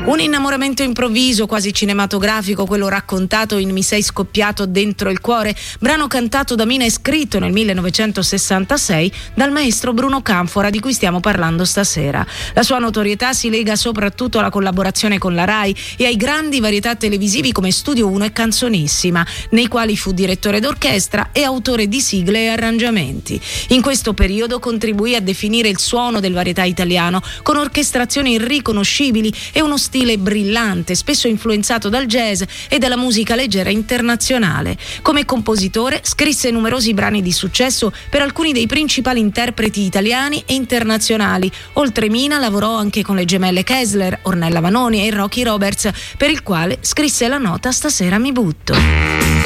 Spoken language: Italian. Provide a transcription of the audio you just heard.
Un innamoramento improvviso, quasi cinematografico, quello raccontato in Mi sei scoppiato dentro il cuore, brano cantato da Mina e scritto nel 1966 dal maestro Bruno Canfora, di cui stiamo parlando stasera. La sua notorietà si lega soprattutto alla collaborazione con la Rai e ai grandi varietà televisivi come Studio 1 e Canzonissima, nei quali fu direttore d'orchestra e autore di sigle e arrangiamenti. In questo periodo contribuì a definire il suono del varietà italiano con orchestrazioni irriconoscibili e uno stile brillante, spesso influenzato dal jazz e dalla musica leggera internazionale. Come compositore scrisse numerosi brani di successo per alcuni dei principali interpreti italiani e internazionali. Oltre Mina lavorò anche con le gemelle Kessler, Ornella Vanoni e Rocky Roberts, per il quale scrisse la nota Stasera mi butto.